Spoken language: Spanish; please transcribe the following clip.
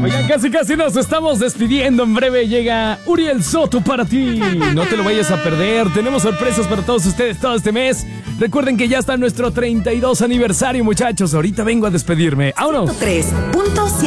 Oigan, casi nos estamos despidiendo. En breve llega Uriel Soto para ti. No te lo vayas a perder. Tenemos sorpresas para todos ustedes todo este mes. Recuerden que ya está nuestro 32 aniversario, muchachos. Ahorita vengo a despedirme. ¡Vámonos! 3.7